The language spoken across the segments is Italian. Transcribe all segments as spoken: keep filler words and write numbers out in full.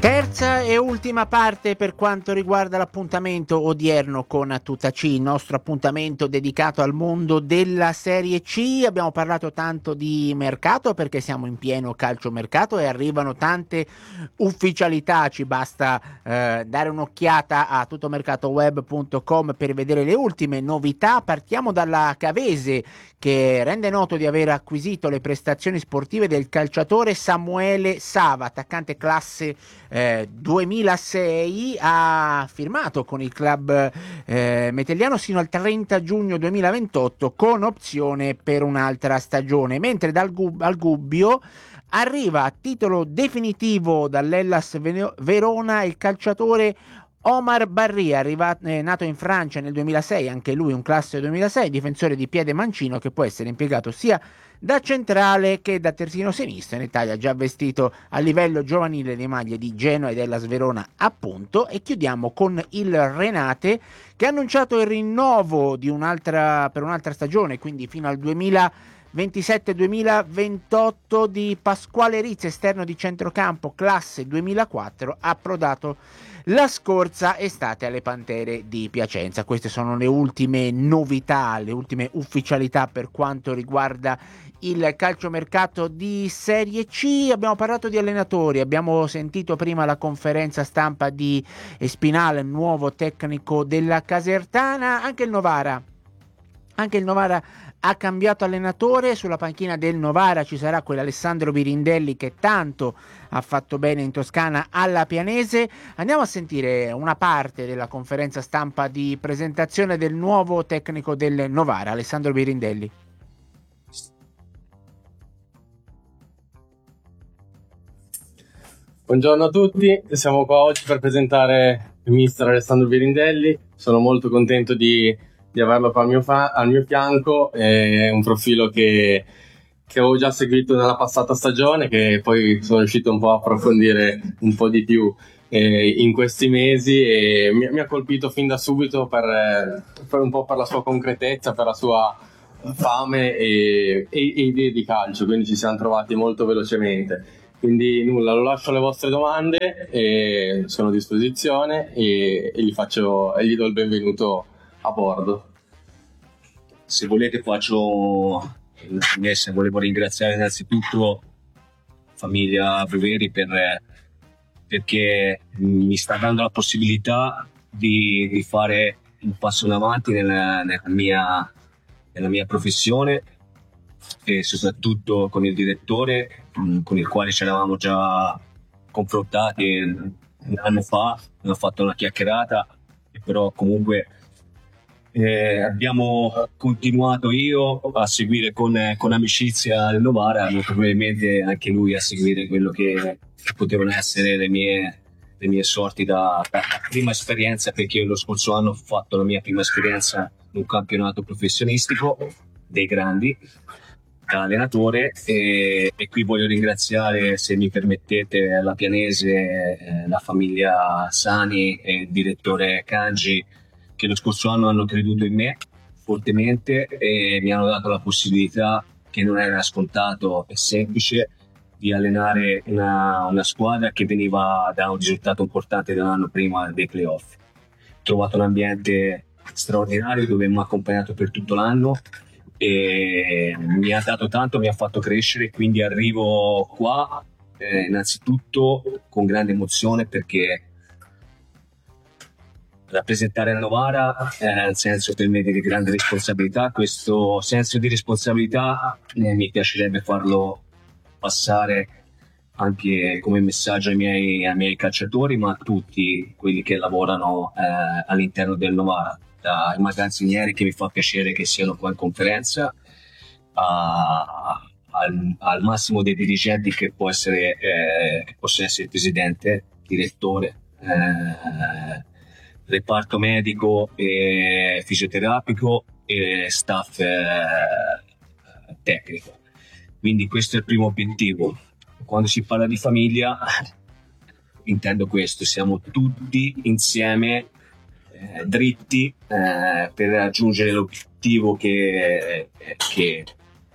Terza e ultima parte per quanto riguarda l'appuntamento odierno con Tutta C, il nostro appuntamento dedicato al mondo della Serie C. Abbiamo parlato tanto di mercato perché siamo in pieno calciomercato e arrivano tante ufficialità, ci basta eh, dare un'occhiata a tuttomercatoweb punto com per vedere le ultime novità. Partiamo dalla Cavese, che rende noto di aver acquisito le prestazioni sportive del calciatore Samuele Sava, attaccante classe eh, duemilasei, ha firmato con il club eh, metelliano sino al trenta giugno duemilaventotto con opzione per un'altra stagione, mentre dal Gub- al Gubbio arriva a titolo definitivo dall'Hellas Verona il calciatore Omar Barria, arrivato, eh, nato in Francia nel duemilasei, anche lui un classe duemilasei, difensore di piede mancino che può essere impiegato sia da centrale che da terzino sinistro. In Italia ha già vestito a livello giovanile le maglie di Genoa e della Sverona appunto. E chiudiamo con il Renate, che ha annunciato il rinnovo di un'altra, per un'altra stagione, quindi fino al duemilaventisette duemilaventotto, di Pasquale Rizzi, esterno di centrocampo classe duemilaquattro, approdato la scorsa estate alle Pantere di Piacenza. Queste sono le ultime novità, le ultime ufficialità per quanto riguarda il calciomercato di Serie C. Abbiamo parlato di allenatori, abbiamo sentito prima la conferenza stampa di Espinal, nuovo tecnico della Casertana. Anche il Novara Anche il Novara ha cambiato allenatore. Sulla panchina del Novara ci sarà quell'Alessandro Birindelli che tanto ha fatto bene in Toscana alla Pianese. Andiamo a sentire una parte della conferenza stampa di presentazione del nuovo tecnico del Novara, Alessandro Birindelli. Buongiorno a tutti, siamo qua oggi per presentare il mister Alessandro Birindelli. Sono molto contento di, di averlo qua al mio, fa- al mio fianco. È un profilo che, che avevo già seguito nella passata stagione, che poi sono riuscito un po' a approfondire un po' di più eh, in questi mesi, e mi, mi ha colpito fin da subito per, per un po' per la sua concretezza, per la sua fame e, e, e idee di calcio, quindi ci siamo trovati molto velocemente. Quindi nulla, lo lascio alle vostre domande e sono a disposizione, e, e gli faccio e gli do il benvenuto a bordo. Se volete faccio se volevo ringraziare innanzitutto famiglia Bruveri per, perché mi sta dando la possibilità di, di fare un passo in avanti nella, nella mia nella mia professione, e soprattutto con il direttore con il quale ci eravamo già confrontati un anno fa. Abbiamo fatto una chiacchierata, e però comunque eh, abbiamo continuato io a seguire con, con amicizia il Novara, molto probabilmente anche lui a seguire quello che potevano essere le mie, le mie sorti da, da prima esperienza, perché io lo scorso anno ho fatto la mia prima esperienza in un campionato professionistico dei grandi da allenatore, e, e qui voglio ringraziare, se mi permettete, la Pianese, eh, la famiglia Sani e il direttore Kanji, che lo scorso anno hanno creduto in me fortemente e mi hanno dato la possibilità, che non era scontato e semplice, di allenare una, una squadra che veniva da un risultato importante dell'anno prima dei playoff. Ho trovato un ambiente straordinario dove mi ha accompagnato per tutto l'anno e mi ha dato tanto, mi ha fatto crescere, quindi arrivo qua eh, innanzitutto con grande emozione, perché rappresentare il Novara è un senso per me di grande responsabilità. Questo senso di responsabilità eh, mi piacerebbe farlo passare anche come messaggio ai miei, ai miei calciatori, ma a tutti quelli che lavorano eh, all'interno del Novara, dai magazzinieri, che mi fa piacere che siano qua in conferenza, a, al, al massimo dei dirigenti, che può essere, eh, che possa essere il presidente, direttore, eh, reparto medico e fisioterapico e staff eh, tecnico. Quindi questo è il primo obiettivo. Quando si parla di famiglia intendo questo: siamo tutti insieme eh, dritti eh, per raggiungere l'obiettivo che, che,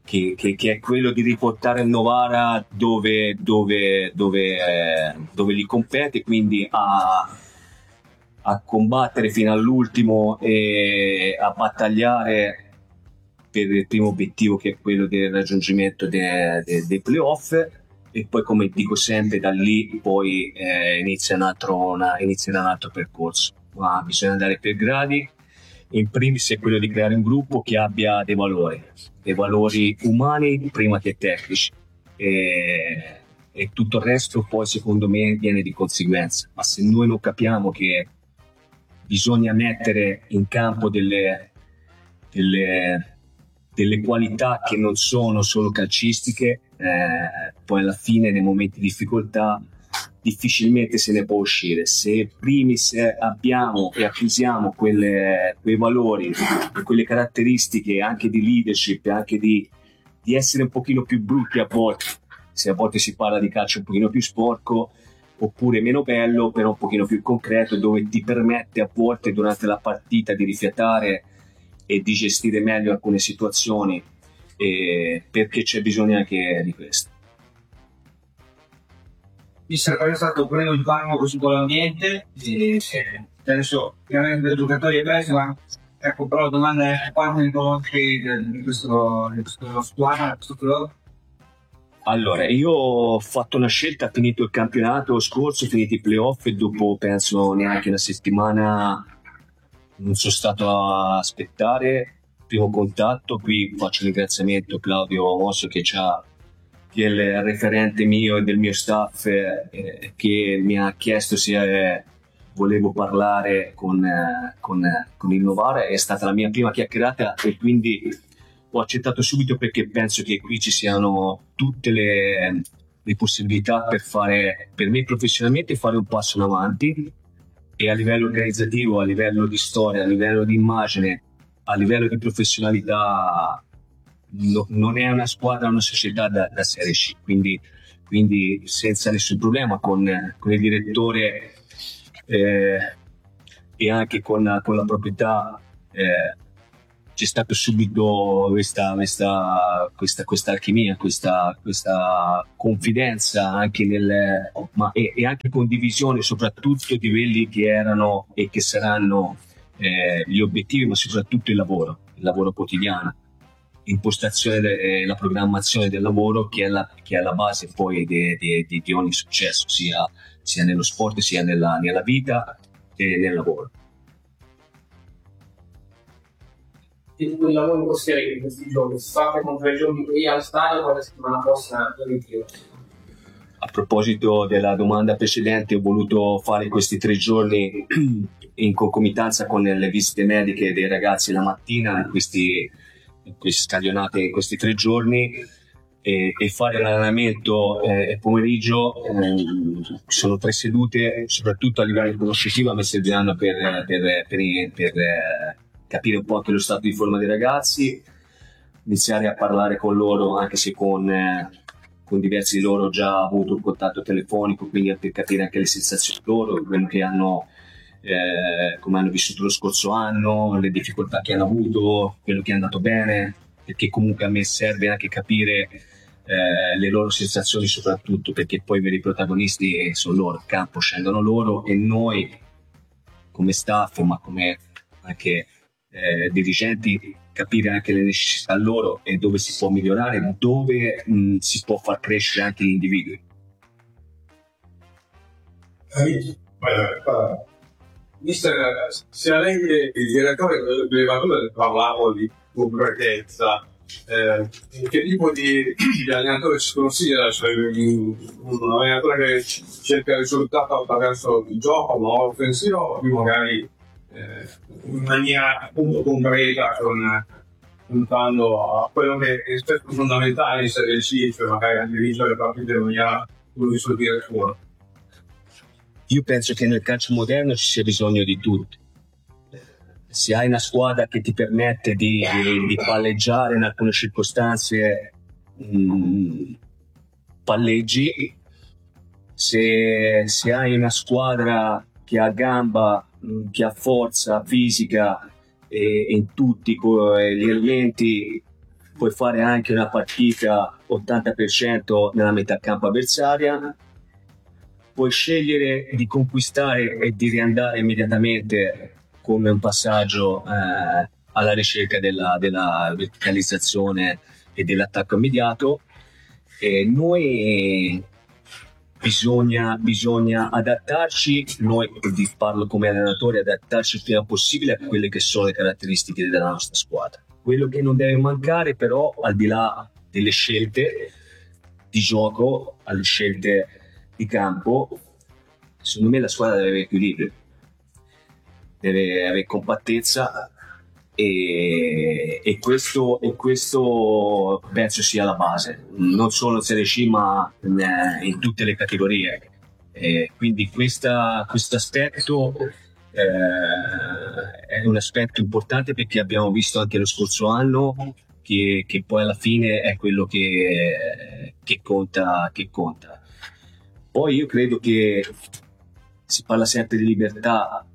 che, che, che è quello di riportare il Novara dove, dove, dove, eh, dove gli compete, quindi a, a combattere fino all'ultimo e a battagliare per il primo obiettivo, che è quello del raggiungimento dei, dei, dei playoff. E poi, come dico sempre, da lì poi eh, inizia, un altro, una, inizia un altro percorso, ma bisogna andare per gradi. In primis è quello di creare un gruppo che abbia dei valori, dei valori umani prima che tecnici, e, e tutto il resto poi secondo me viene di conseguenza. Ma se noi non capiamo che bisogna mettere in campo delle, delle, delle qualità che non sono solo calcistiche, eh, poi alla fine nei momenti di difficoltà difficilmente se ne può uscire. Se primis abbiamo e acquisiamo quelle, quei valori e quelle caratteristiche anche di leadership, anche di, di essere un pochino più brutti a volte, se a volte si parla di calcio un pochino più sporco, oppure meno bello però un pochino più concreto, dove ti permette a volte durante la partita di rifiatare e di gestire meglio alcune situazioni, eh, perché c'è bisogno anche di questo. Mister, è stato un primo impegno così con l'ambiente, e penso che avendo dei giocatori presi, ma ecco, però la domanda è quanto ne conosci di questo, di questo squadra, di questo club? Allora, io ho fatto una scelta, ho finito il campionato scorso, ho finito i playoff e dopo penso neanche una settimana non sono stato a aspettare. Primo contatto, qui faccio un ringraziamento a Claudio Mosso che c'ha che è il referente mio e del mio staff, eh, che mi ha chiesto se eh, volevo parlare con, eh, con, eh, con il Novara. È stata la mia prima chiacchierata e quindi ho accettato subito, perché penso che qui ci siano tutte le, le possibilità per fare, per me professionalmente, fare un passo in avanti, e a livello organizzativo, a livello di storia, a livello di immagine, a livello di professionalità. No, non è una squadra, una società da, da Serie C, quindi, quindi senza nessun problema con, con il direttore eh, e anche con, con la proprietà eh, c'è stata subito questa, questa, questa, questa alchimia, questa, questa confidenza anche nel, ma, e, e anche condivisione soprattutto di quelli che erano e che saranno eh, gli obiettivi, ma soprattutto il lavoro, il lavoro quotidiano. Impostazione e la programmazione del lavoro che è la, che è la base poi di, di, di, di ogni successo, sia, sia nello sport, sia nella, nella vita e nel lavoro. Il lavoro in costiere in questi giorni si fa con tre giorni qui al stadio, poi la settimana prossima in ritiro. A proposito della domanda precedente, ho voluto fare questi tre giorni in concomitanza con le visite mediche dei ragazzi la mattina, in questi queste stagionate in questi tre giorni, e, e fare l'allenamento eh, pomeriggio. Eh, sono tre sedute, soprattutto a livello conoscitivo mi serviranno per, per, per, per eh, capire un po' anche lo stato di forma dei ragazzi, iniziare a parlare con loro, anche se con, eh, con diversi di loro ho già avuto un contatto telefonico, quindi per capire anche le sensazioni loro, quello che hanno Eh, come hanno vissuto lo scorso anno, le difficoltà che hanno avuto, quello che è andato bene, perché comunque a me serve anche capire eh, le loro sensazioni, soprattutto perché poi i veri protagonisti sono loro, il campo scendono loro, e noi come staff, ma come anche eh, dirigenti, capire anche le necessità loro e dove si può migliorare, dove mh, si può far crescere anche gli individui. Mister, sia lei che il direttore delle valore parlavo di concretezza, eh, che tipo di, di allenatore si considera? Cioè, un allenatore che cerca il risultato attraverso il gioco, ma offensivo, o più magari eh, in maniera appunto concreta, con, puntando a quello che è spesso fondamentale in Serie C, cioè magari anche vincere le partite in maniera più risolvere fuori. Io penso che nel calcio moderno ci sia bisogno di tutto. Se hai una squadra che ti permette di, di, di palleggiare in alcune circostanze, mh, palleggi. Se, se hai una squadra che ha gamba, mh, che ha forza fisica e in tutti gli elementi puoi fare anche una partita ottanta per cento nella metà campo avversaria, puoi scegliere di conquistare e di riandare immediatamente come un passaggio eh, alla ricerca della, della verticalizzazione e dell'attacco immediato. E noi bisogna, bisogna adattarci, noi parlo come allenatore, adattarci il prima possibile a quelle che sono le caratteristiche della nostra squadra. Quello che non deve mancare però, al di là delle scelte di gioco, alle scelte di campo, secondo me la squadra deve avere equilibrio, deve avere compattezza e, e, questo, e questo penso sia la base, non solo in Serie C ma in, in tutte le categorie. E quindi questo aspetto eh, è un aspetto importante, perché abbiamo visto anche lo scorso anno che, che poi alla fine è quello che, che conta, che conta. Poi io credo che si parla sempre di libertà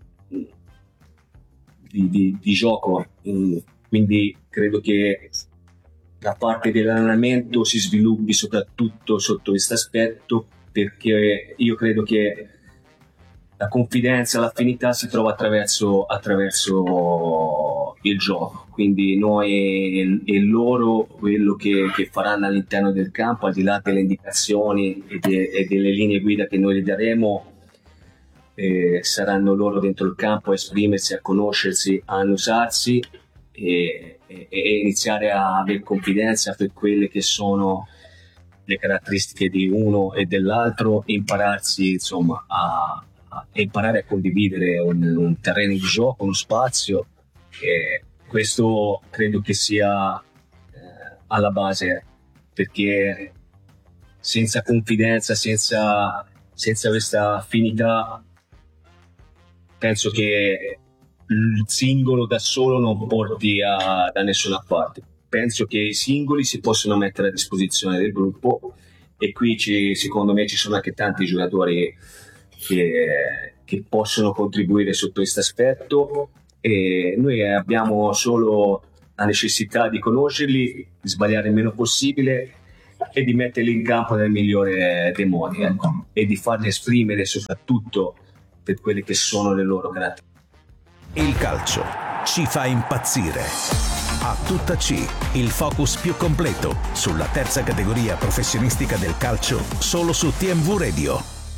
di, di, di gioco, quindi credo che la parte dell'allenamento si sviluppi soprattutto sotto questo aspetto, perché io credo che la confidenza, l'affinità si trova attraverso, attraverso il gioco, quindi noi e loro quello che, che faranno all'interno del campo, al di là delle indicazioni e, de, e delle linee guida che noi gli daremo, eh, saranno loro dentro il campo a esprimersi, a conoscersi, a annusarsi e, e, e iniziare a avere confidenza per quelle che sono le caratteristiche di uno e dell'altro, impararsi insomma a, a imparare a condividere un, un terreno di gioco, uno spazio, e questo credo che sia eh, alla base, perché senza confidenza, senza, senza questa affinità, penso che il singolo da solo non porti a, da nessuna parte. Penso che i singoli si possono mettere a disposizione del gruppo, e qui ci, secondo me ci sono anche tanti giocatori che, che possono contribuire sotto questo aspetto, e noi abbiamo solo la necessità di conoscerli, di sbagliare il meno possibile e di metterli in campo nel migliore dei modi, ecco, e di farli esprimere soprattutto per quelle che sono le loro caratteristiche. Il calcio ci fa impazzire. A tutta C, il focus più completo sulla terza categoria professionistica del calcio, solo su T M V Radio.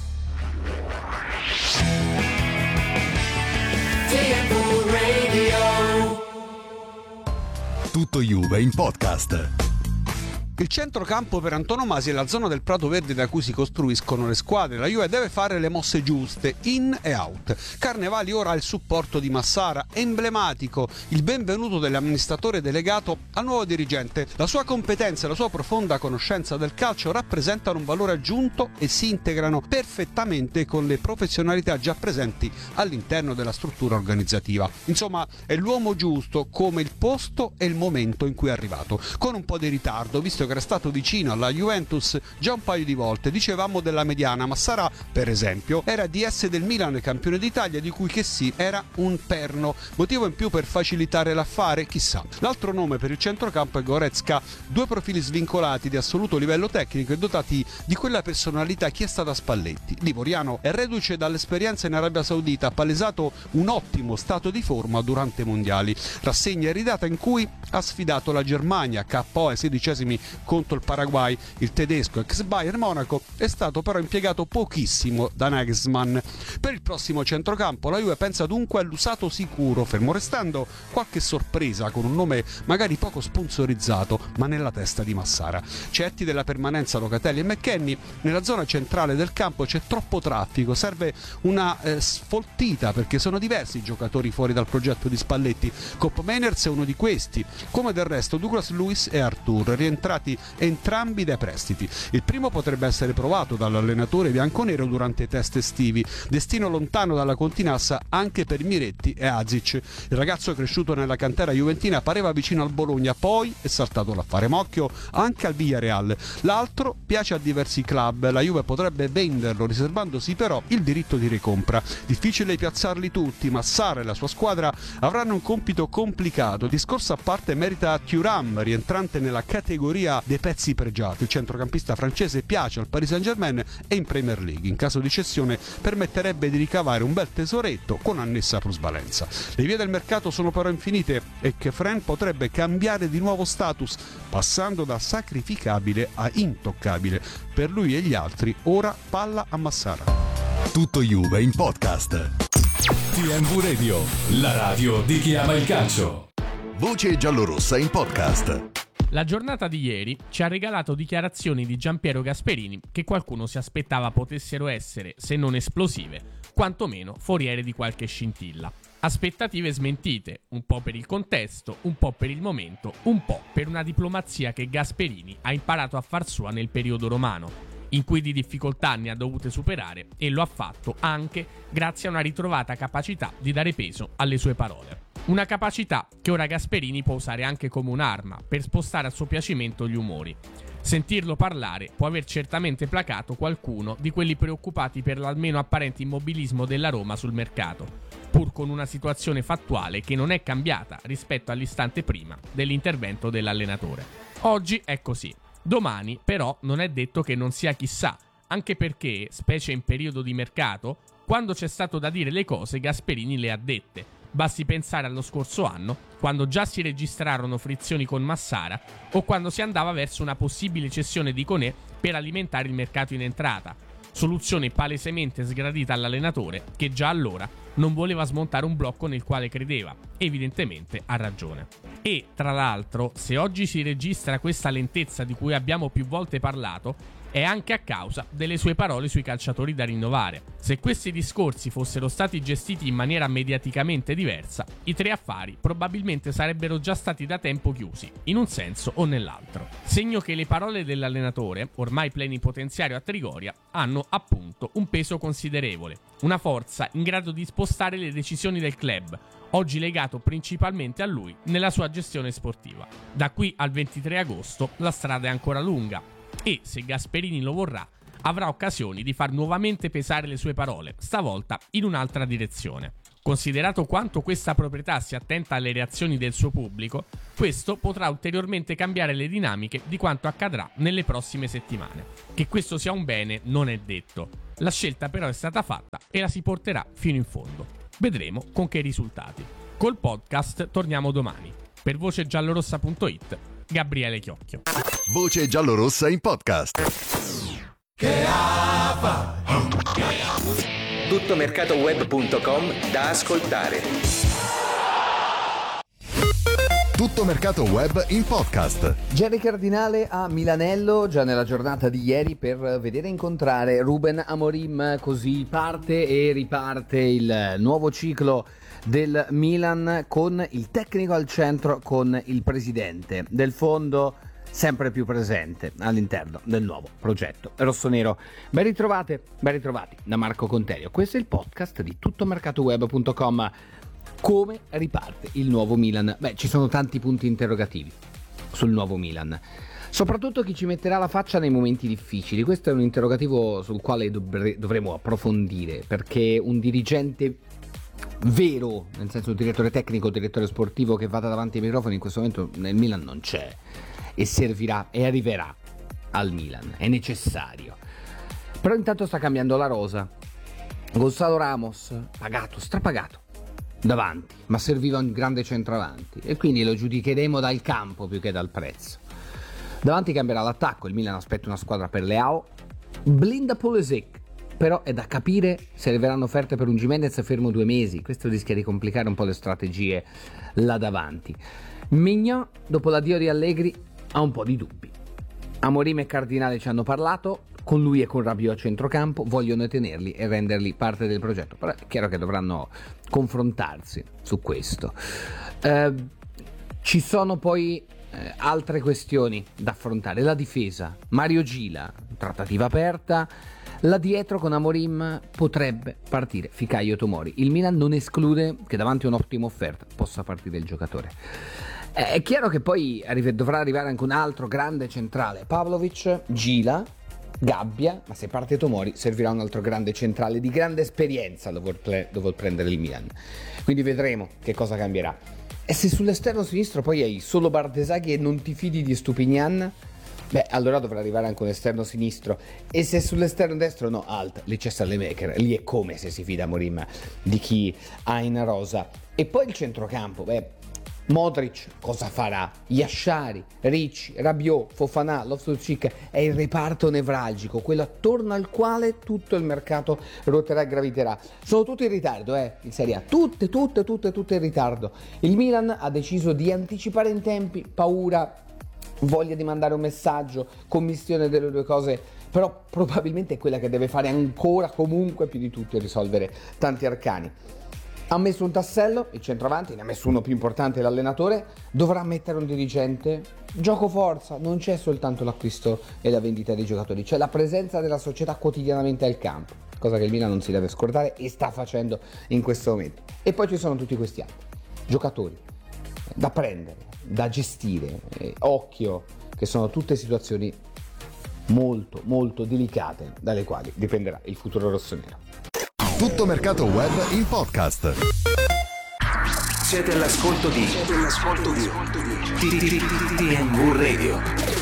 T M V Radio. Tutto Juve in podcast. Il centrocampo per antonomasia è la zona del prato verde da cui si costruiscono le squadre. La Juve deve fare le mosse giuste, in e out. Carnevali ora ha il supporto di Massara, emblematico, il benvenuto dell'amministratore delegato al nuovo dirigente. La sua competenza e la sua profonda conoscenza del calcio rappresentano un valore aggiunto e si integrano perfettamente con le professionalità già presenti all'interno della struttura organizzativa. Insomma, è l'uomo giusto come il posto e il momento in cui è arrivato, con un po' di ritardo, visto che era stato vicino alla Juventus già un paio di volte. Dicevamo della mediana, Massara per esempio era D S del Milan, campione d'Italia, di cui che sì era un perno, motivo in più per facilitare l'affare, chissà. L'altro nome per il centrocampo è Goretzka, due profili svincolati di assoluto livello tecnico e dotati di quella personalità chiesta da Spalletti. L'ivoriano è reduce dall'esperienza in Arabia Saudita, ha palesato un ottimo stato di forma durante i mondiali, rassegna ridata in cui ha sfidato la Germania, K O ai sedicesimi contro il Paraguay. Il tedesco ex Bayern Monaco è stato però impiegato pochissimo da Nagelsmann. Per il prossimo centrocampo la Juve pensa dunque all'usato sicuro, fermo restando qualche sorpresa con un nome magari poco sponsorizzato ma nella testa di Massara. Certi della permanenza Locatelli e McKennie, nella zona centrale del campo c'è troppo traffico, serve una eh, sfoltita perché sono diversi i giocatori fuori dal progetto di Spalletti. Kopp Meiners è uno di questi, come del resto Douglas Luiz e Arthur, rientrati arrivati entrambi dai prestiti. Il primo potrebbe essere provato dall'allenatore bianconero durante i test estivi, destino lontano dalla Continassa anche per Miretti e Azic. Il ragazzo cresciuto nella cantera juventina pareva vicino al Bologna, poi è saltato l'affare. Ma occhio anche al Villarreal. L'altro piace a diversi club, la Juve potrebbe venderlo riservandosi però il diritto di ricompra. Difficile piazzarli tutti, ma Sara e la sua squadra avranno un compito complicato. Discorso a parte merita Thuram, rientrante nella categoria dei pezzi pregiati. Il centrocampista francese piace al Paris Saint-Germain e in Premier League. In caso di cessione permetterebbe di ricavare un bel tesoretto con annessa plusvalenza. Le vie del mercato sono però infinite e Kefren potrebbe cambiare di nuovo status, passando da sacrificabile a intoccabile. Per lui e gli altri ora palla a Massara. Tutto Juve in podcast. T M V Radio, la radio di chi ama il calcio. Voce giallorossa in podcast. La giornata di ieri ci ha regalato dichiarazioni di Giampiero Gasperini che qualcuno si aspettava potessero essere, se non esplosive, quantomeno foriere di qualche scintilla. Aspettative smentite, un po' per il contesto, un po' per il momento, un po' per una diplomazia che Gasperini ha imparato a far sua nel periodo romano, in cui di difficoltà ne ha dovute superare, e lo ha fatto anche grazie a una ritrovata capacità di dare peso alle sue parole. Una capacità che ora Gasperini può usare anche come un'arma per spostare a suo piacimento gli umori. Sentirlo parlare può aver certamente placato qualcuno di quelli preoccupati per l'almeno apparente immobilismo della Roma sul mercato, pur con una situazione fattuale che non è cambiata rispetto all'istante prima dell'intervento dell'allenatore. Oggi è così. Domani, però, non è detto che non sia chissà, anche perché, specie in periodo di mercato, quando c'è stato da dire le cose Gasperini le ha dette. Basti pensare allo scorso anno, quando già si registrarono frizioni con Massara o quando si andava verso una possibile cessione di Koné per alimentare il mercato in entrata, soluzione palesemente sgradita all'allenatore che già allora non voleva smontare un blocco nel quale credeva, evidentemente ha ragione. E, tra l'altro, se oggi si registra questa lentezza di cui abbiamo più volte parlato, è anche a causa delle sue parole sui calciatori da rinnovare. Se questi discorsi fossero stati gestiti in maniera mediaticamente diversa, i tre affari probabilmente sarebbero già stati da tempo chiusi, in un senso o nell'altro. Segno che le parole dell'allenatore, ormai plenipotenziario a Trigoria, hanno appunto un peso considerevole, una forza in grado di spostare le decisioni del club, oggi legato principalmente a lui nella sua gestione sportiva. Da qui al ventitré agosto la strada è ancora lunga, e, se Gasperini lo vorrà, avrà occasioni di far nuovamente pesare le sue parole, stavolta in un'altra direzione. Considerato quanto questa proprietà sia attenta alle reazioni del suo pubblico, questo potrà ulteriormente cambiare le dinamiche di quanto accadrà nelle prossime settimane. Che questo sia un bene non è detto. La scelta però è stata fatta e la si porterà fino in fondo. Vedremo con che risultati. Col podcast torniamo domani. Per voce giallorossa punto it, Gabriele Chiocchio. Voce giallorossa in podcast. Che apa! tuttomercatoweb punto com da ascoltare. Tutto Mercato Web in podcast. Jerry Cardinale a Milanello già nella giornata di ieri per vedere incontrare Ruben Amorim, così parte e riparte il nuovo ciclo del Milan con il tecnico al centro, con il presidente del fondo sempre più presente all'interno del nuovo progetto rossonero. Ben ritrovate, ben ritrovati da Marco Conterio. Questo è il podcast di tuttomercatoweb punto com. Come riparte il nuovo Milan? Beh, ci sono tanti punti interrogativi sul nuovo Milan, soprattutto chi ci metterà la faccia nei momenti difficili. Questo è un interrogativo sul quale dovre- dovremo approfondire, perché un dirigente vero, nel senso un direttore tecnico, direttore sportivo che vada davanti ai microfoni in questo momento nel Milan non c'è, e servirà e arriverà al Milan, è necessario. Però intanto sta cambiando la rosa. Gonzalo Ramos, pagato, strapagato davanti, ma serviva un grande centravanti e quindi lo giudicheremo dal campo più che dal prezzo. Davanti cambierà l'attacco, il Milan aspetta una squadra per Leao, blinda Pulisic, però è da capire se arriveranno offerte per un Gimenez fermo due mesi, questo rischia di complicare un po' le strategie là davanti. Mignon, dopo l'addio di Allegri, ha un po' di dubbi. Amorim e Cardinale ci hanno parlato, con lui e con Rabiot a centrocampo, vogliono tenerli e renderli parte del progetto, però è chiaro che dovranno confrontarsi su questo. Eh, ci sono poi eh, altre questioni da affrontare. La difesa, Mario Gila, trattativa aperta. Là dietro con Amorim potrebbe partire Fikayo Tomori. Il Milan non esclude che davanti a un'ottima offerta possa partire il giocatore. È chiaro che poi arri- dovrà arrivare anche un altro grande centrale, Pavlovic, Gila, Gabbia, ma se parte Tomori servirà un altro grande centrale di grande esperienza lo vuol, ple- lo vuol prendere il Milan. Quindi vedremo che cosa cambierà. E se sull'esterno sinistro poi hai solo Bardesaghi e non ti fidi di Stupinian, beh, allora dovrà arrivare anche un esterno sinistro. E se sull'esterno destro, no, alt, lì c'è Salemaker. Lì è come se si fida Amorim di chi ha in rosa. E poi il centrocampo, beh, Modric cosa farà? Yashari, Ricci, Rabiot, Fofana, Loftus-Cheek è il reparto nevralgico, quello attorno al quale tutto il mercato ruoterà e graviterà. Sono tutti in ritardo, eh, in Serie A, tutte, tutte, tutte, tutte in ritardo. Il Milan ha deciso di anticipare in tempi, paura, voglia di mandare un messaggio, commistione delle due cose, però probabilmente è quella che deve fare ancora comunque più di tutti e risolvere tanti arcani. Ha messo un tassello, il centravanti, ne ha messo uno più importante, l'allenatore, dovrà mettere un dirigente. Gioco forza, non c'è soltanto l'acquisto e la vendita dei giocatori, c'è la presenza della società quotidianamente al campo, cosa che il Milan non si deve scordare e sta facendo in questo momento. E poi ci sono tutti questi altri giocatori da prendere, da gestire, eh, occhio, che sono tutte situazioni molto molto delicate dalle quali dipenderà il futuro rossonero. Tutto mercato web in podcast. Siete all'ascolto di Siete all'ascolto di T M V Radio.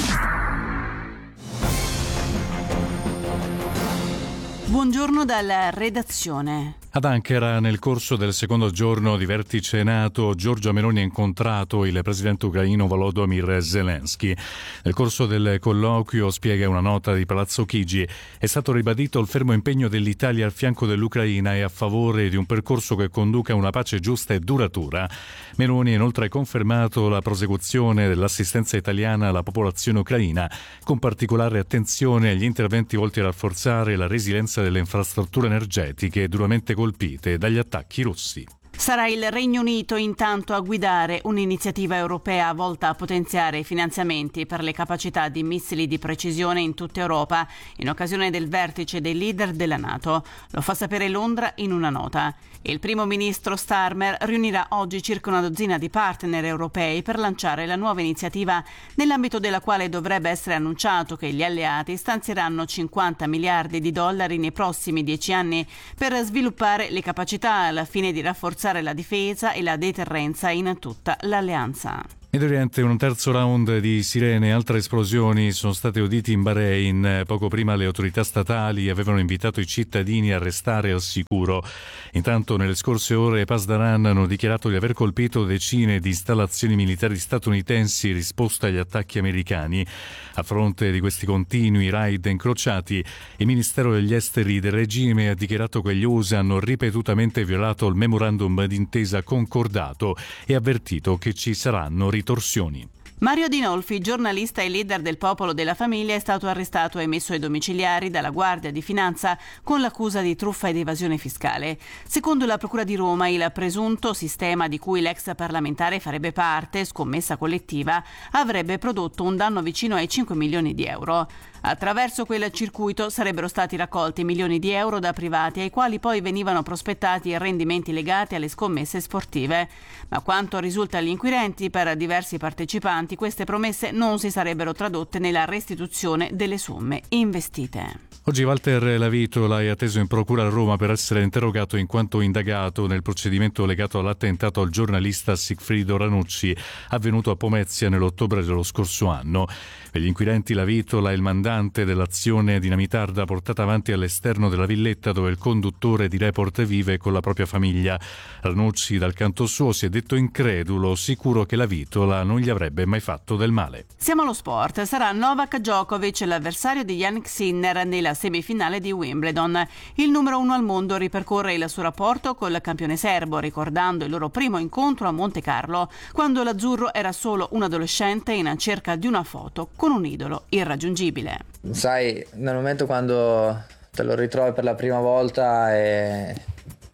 Buongiorno dalla redazione. Ad Ankara, nel corso del secondo giorno di vertice NATO, Giorgia Meloni ha incontrato il presidente ucraino Volodymyr Zelensky. Nel corso del colloquio, spiega una nota di Palazzo Chigi, è stato ribadito il fermo impegno dell'Italia al fianco dell'Ucraina e a favore di un percorso che conduca a una pace giusta e duratura. Meloni ha inoltre confermato la prosecuzione dell'assistenza italiana alla popolazione ucraina, con particolare attenzione agli interventi volti a rafforzare la resilienza delle infrastrutture energetiche duramente colpite dagli attacchi russi. Sarà il Regno Unito intanto a guidare un'iniziativa europea volta a potenziare i finanziamenti per le capacità di missili di precisione in tutta Europa in occasione del vertice dei leader della NATO. Lo fa sapere Londra in una nota. Il primo ministro Starmer riunirà oggi circa una dozzina di partner europei per lanciare la nuova iniziativa, nell'ambito della quale dovrebbe essere annunciato che gli alleati stanzieranno cinquanta miliardi di dollari nei prossimi dieci anni per sviluppare le capacità al fine di rafforzare la difesa e la deterrenza in tutta l'alleanza. Medio Oriente, un terzo round di sirene e altre esplosioni sono state uditi in Bahrain. Poco prima le autorità statali avevano invitato i cittadini a restare al sicuro. Intanto nelle scorse ore Pasdaran hanno dichiarato di aver colpito decine di installazioni militari statunitensi in risposta agli attacchi americani. A fronte di questi continui raid incrociati, il Ministero degli Esteri del regime ha dichiarato che gli U S A hanno ripetutamente violato il memorandum d'intesa concordato e avvertito che ci saranno ritorsioni. Mario Adinolfi, giornalista e leader del Popolo della Famiglia, è stato arrestato e messo ai domiciliari dalla Guardia di Finanza con l'accusa di truffa ed evasione fiscale. Secondo la Procura di Roma, il presunto sistema di cui l'ex parlamentare farebbe parte, scommessa collettiva, avrebbe prodotto un danno vicino ai cinque milioni di euro. Attraverso quel circuito sarebbero stati raccolti milioni di euro da privati ai quali poi venivano prospettati rendimenti legati alle scommesse sportive. Ma quanto risulta agli inquirenti, per diversi partecipanti queste promesse non si sarebbero tradotte nella restituzione delle somme investite. Oggi Walter Lavitola è atteso in procura a Roma per essere interrogato in quanto indagato nel procedimento legato all'attentato al giornalista Sigfrido Ranucci avvenuto a Pomezia nell'ottobre dello scorso anno. Per gli inquirenti Lavitola è il mandante dell'azione dinamitarda portata avanti all'esterno della villetta dove il conduttore di Report vive con la propria famiglia. Ranucci dal canto suo si è detto incredulo, sicuro che Lavitola non gli avrebbe mai fatto del male. Siamo allo sport. Sarà Novak Djokovic l'avversario di Jannik Sinner nella semifinale di Wimbledon. Il numero uno al mondo ripercorre il suo rapporto col campione serbo, ricordando il loro primo incontro a Monte Carlo, quando l'azzurro era solo un adolescente in cerca di una foto con un idolo irraggiungibile. Sai, nel momento quando te lo ritrovi per la prima volta e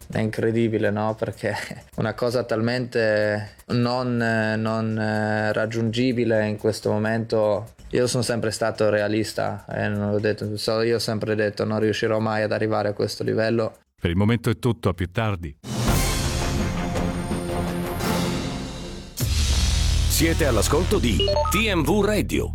è incredibile, no? Perché una cosa talmente non, non raggiungibile in questo momento. Io sono sempre stato realista e non l'ho detto, io ho sempre detto non riuscirò mai ad arrivare a questo livello. Per il momento è tutto, a più tardi. Siete all'ascolto di T M V Radio.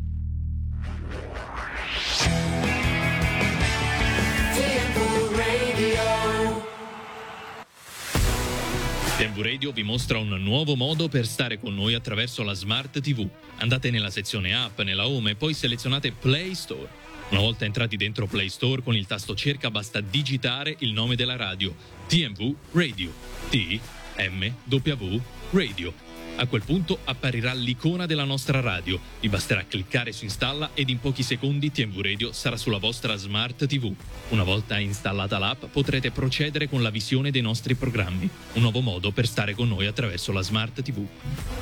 T M V Radio vi mostra un nuovo modo per stare con noi attraverso la Smart ti vu. Andate nella sezione app, nella home e poi selezionate Play Store. Una volta entrati dentro Play Store, con il tasto cerca basta digitare il nome della radio, T M V Radio, T M W Radio. A quel punto apparirà l'icona della nostra radio. Vi basterà cliccare su installa ed in pochi secondi T M V Radio sarà sulla vostra Smart ti vu. Una volta installata l'app potrete procedere con la visione dei nostri programmi. Un nuovo modo per stare con noi attraverso la Smart ti vu.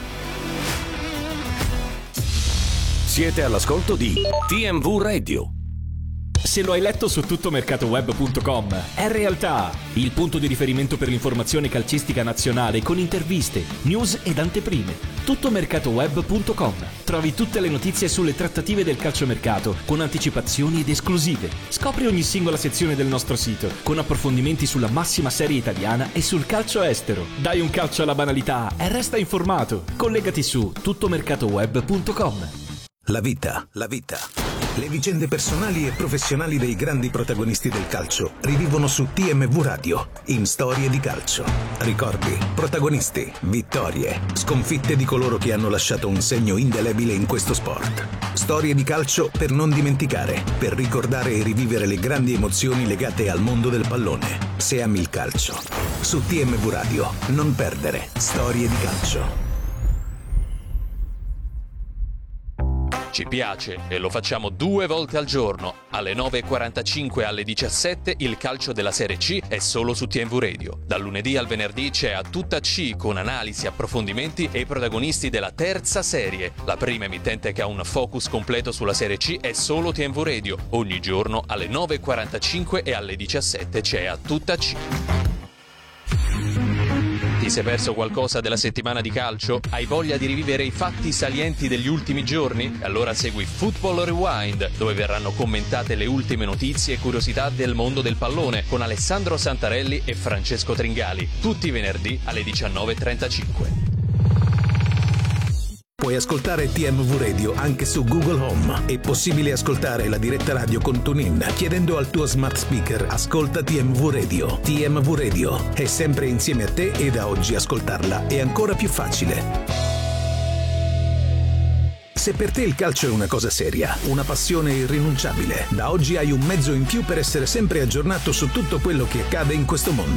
Siete all'ascolto di T M V Radio. Se lo hai letto su tuttomercatoweb punto com, è realtà! Il punto di riferimento per l'informazione calcistica nazionale con interviste, news ed anteprime. tuttomercatoweb punto com. Trovi tutte le notizie sulle trattative del calciomercato con anticipazioni ed esclusive. Scopri ogni singola sezione del nostro sito con approfondimenti sulla massima serie italiana e sul calcio estero. Dai un calcio alla banalità e resta informato. Collegati su tuttomercatoweb punto com. La vita, la vita. Le vicende personali e professionali dei grandi protagonisti del calcio rivivono su T M V Radio, in Storie di calcio. Ricordi, protagonisti, vittorie, sconfitte di coloro che hanno lasciato un segno indelebile in questo sport. Storie di calcio per non dimenticare, per ricordare e rivivere le grandi emozioni legate al mondo del pallone. Se ami il calcio, su T M V Radio, non perdere Storie di calcio. Ci piace e lo facciamo due volte al giorno. Alle nove e quarantacinque e alle diciassette il calcio della Serie C è solo su T M V Radio. Dal lunedì al venerdì c'è A Tutta C con analisi, approfondimenti e i protagonisti della terza serie. La prima emittente che ha un focus completo sulla Serie C è solo T M V Radio. Ogni giorno alle nove e quarantacinque e alle diciassette c'è A Tutta C. Ti sei perso qualcosa della settimana di calcio? Hai voglia di rivivere i fatti salienti degli ultimi giorni? Allora segui Football Rewind, dove verranno commentate le ultime notizie e curiosità del mondo del pallone con Alessandro Santarelli e Francesco Tringali, tutti i venerdì alle diciannove e trentacinque. Puoi ascoltare T M V Radio anche su Google Home. È possibile ascoltare la diretta radio con TuneIn chiedendo al tuo smart speaker ascolta T M V Radio. T M V Radio è sempre insieme a te e da oggi ascoltarla è ancora più facile. Se per te il calcio è una cosa seria, una passione irrinunciabile, da oggi hai un mezzo in più per essere sempre aggiornato su tutto quello che accade in questo mondo.